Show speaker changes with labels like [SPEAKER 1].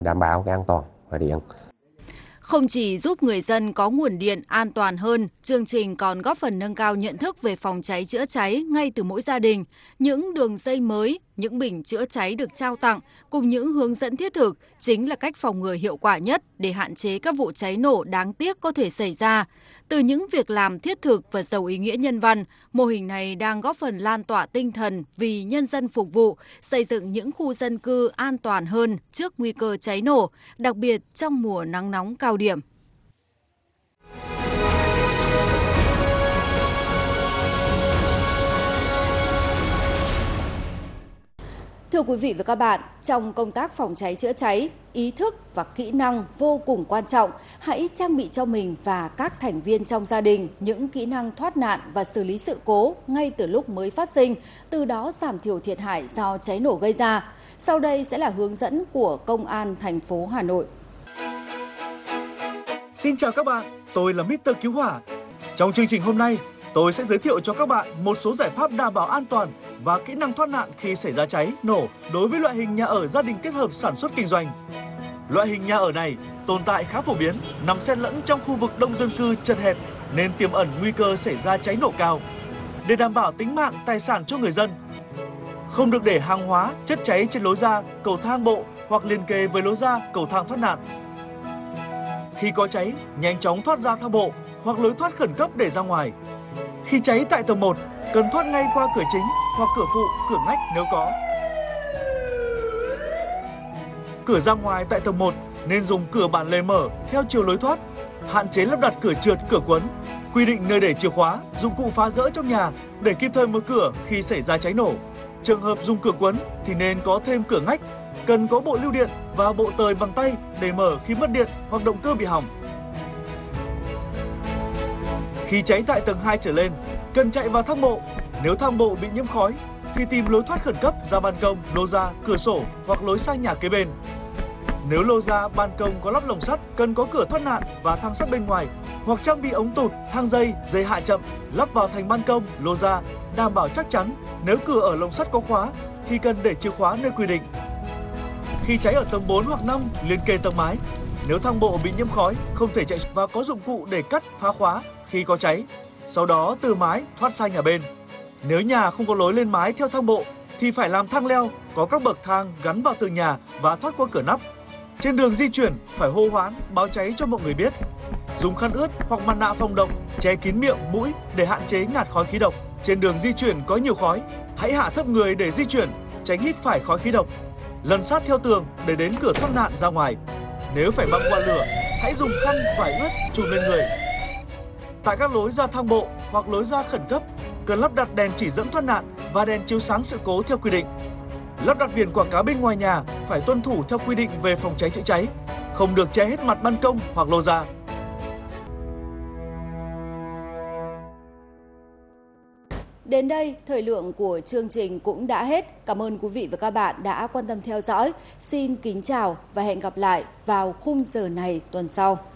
[SPEAKER 1] đảm bảo cái an toàn về điện.
[SPEAKER 2] Không chỉ giúp người dân có nguồn điện an toàn hơn, chương trình còn góp phần nâng cao nhận thức về phòng cháy chữa cháy ngay từ mỗi gia đình. Những đường dây mới, những bình chữa cháy được trao tặng cùng những hướng dẫn thiết thực chính là cách phòng ngừa hiệu quả nhất để hạn chế các vụ cháy nổ đáng tiếc có thể xảy ra. Từ những việc làm thiết thực và giàu ý nghĩa nhân văn, mô hình này đang góp phần lan tỏa tinh thần vì nhân dân phục vụ, xây dựng những khu dân cư an toàn hơn trước nguy cơ cháy nổ, đặc biệt trong mùa nắng nóng cao điểm. Thưa quý vị và các bạn, trong công tác phòng cháy chữa cháy, ý thức và kỹ năng vô cùng quan trọng. Hãy trang bị cho mình và các thành viên trong gia đình những kỹ năng thoát nạn và xử lý sự cố ngay từ lúc mới phát sinh, từ đó giảm thiểu thiệt hại do cháy nổ gây ra. Sau đây sẽ là hướng dẫn của Công an thành phố Hà Nội.
[SPEAKER 3] Xin chào các bạn, tôi là Mr. Cứu Hỏa. Trong chương trình hôm nay, tôi sẽ giới thiệu cho các bạn một số giải pháp đảm bảo an toàn và kỹ năng thoát nạn khi xảy ra cháy, nổ đối với loại hình nhà ở gia đình kết hợp sản xuất kinh doanh. Loại hình nhà ở này tồn tại khá phổ biến, nằm xen lẫn trong khu vực đông dân cư chật hẹp nên tiềm ẩn nguy cơ xảy ra cháy nổ cao. Để đảm bảo tính mạng, tài sản cho người dân, không được để hàng hóa, chất cháy trên lối ra, cầu thang bộ hoặc liền kề với lối ra, cầu thang thoát nạn. Khi có cháy, nhanh chóng thoát ra thang bộ hoặc lối thoát khẩn cấp để ra ngoài. Khi cháy tại tầng 1, cần thoát ngay qua cửa chính hoặc cửa phụ, cửa ngách nếu có. Cửa ra ngoài tại tầng 1 nên dùng cửa bản lề mở theo chiều lối thoát, hạn chế lắp đặt cửa trượt, cửa quấn, quy định nơi để chìa khóa, dụng cụ phá rỡ trong nhà để kịp thời mở cửa khi xảy ra cháy nổ. Trường hợp dùng cửa quấn thì nên có thêm cửa ngách, cần có bộ lưu điện và bộ tời bằng tay để mở khi mất điện hoặc động cơ bị hỏng. Khi cháy tại tầng 2 trở lên, cần chạy vào thang bộ. Nếu thang bộ bị nhiễm khói thì tìm lối thoát khẩn cấp ra ban công, lô ra, cửa sổ hoặc lối sang nhà kế bên. Nếu lô ra, ban công có lắp lồng sắt, cần có cửa thoát nạn và thang sắt bên ngoài hoặc trang bị ống tụt, thang dây, dây hạ chậm lắp vào thành ban công, lô ra, đảm bảo chắc chắn. Nếu cửa ở lồng sắt có khóa thì cần để chìa khóa nơi quy định. Khi cháy ở tầng 4 hoặc 5 liền kề tầng mái, nếu thang bộ bị nhiễm khói không thể chạy và có dụng cụ để cắt, phá khóa khi có cháy, sau đó từ mái thoát sang nhà bên. Nếu nhà không có lối lên mái theo thang bộ thì phải làm thang leo, có các bậc thang gắn vào tường nhà và thoát qua cửa nắp. Trên đường di chuyển phải hô hoán, báo cháy cho mọi người biết. Dùng khăn ướt hoặc mặt nạ phòng độc che kín miệng, mũi để hạn chế ngạt khói khí độc. Trên đường di chuyển có nhiều khói, hãy hạ thấp người để di chuyển, tránh hít phải khói khí độc. Lăn sát theo tường để đến cửa thoát nạn ra ngoài. Nếu phải băng qua lửa, hãy dùng khăn vải ướt trùm lên người. Tại các lối ra thang bộ hoặc lối ra khẩn cấp, cần lắp đặt đèn chỉ dẫn thoát nạn và đèn chiếu sáng sự cố theo quy định. Lắp đặt biển quảng cáo bên ngoài nhà phải tuân thủ theo quy định về phòng cháy chữa cháy, không được che hết mặt ban công hoặc lô ra.
[SPEAKER 2] Đến đây, thời lượng của chương trình cũng đã hết. Cảm ơn quý vị và các bạn đã quan tâm theo dõi. Xin kính chào và hẹn gặp lại vào khung giờ này tuần sau.